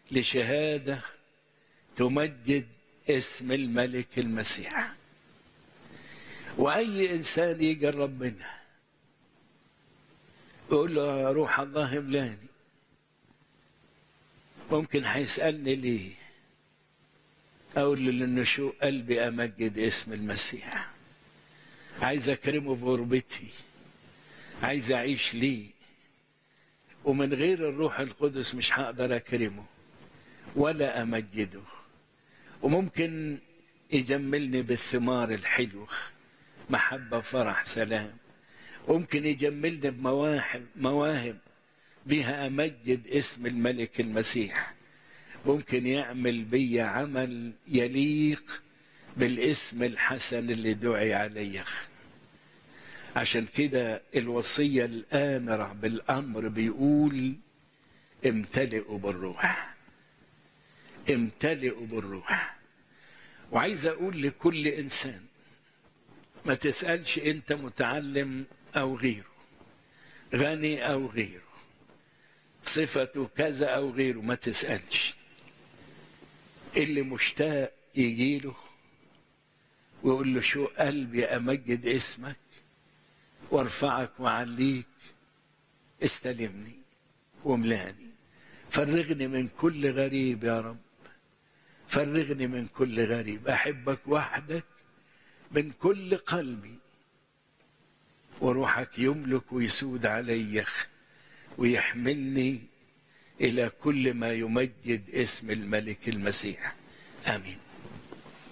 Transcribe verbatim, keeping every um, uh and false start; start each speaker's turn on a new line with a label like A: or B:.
A: لشهادة تمجد اسم الملك المسيح. وأي إنسان يجي ربنا يقول له روح الله املاني، ممكن هيسألني ليه؟ أقول له لأنه شو قلبي أمجد اسم المسيح، عايز أكرمه في غربتي، عايز أعيش ليه، ومن غير الروح القدس مش هقدر أكرمه ولا أمجده. وممكن يجملني بالثمار الحلوة، محبة فرح سلام. ممكن يجملني بمواهب مواهب بها أمجد اسم الملك المسيح. ممكن يعمل بي عمل يليق بالاسم الحسن اللي دعي عليه. عشان كده الوصية الآمرة بالأمر بيقول امتلئوا بالروح، امتلئوا بالروح. وعايز أقول لكل إنسان ما تسألش أنت متعلم أو غيره، غني أو غيره، صفته كذا أو غيره، ما تسألش. اللي مشتاق يجيله ويقول له شو قلبي أمجد اسمك وارفعك وعليك، استلمني واملاني، فرغني من كل غريب يا رب، فرغني من كل غريب، أحبك وحدك من كل قلبي، وروحك يملك ويسود علي ويحملني إلى كل ما يمجد اسم الملك المسيح. آمين.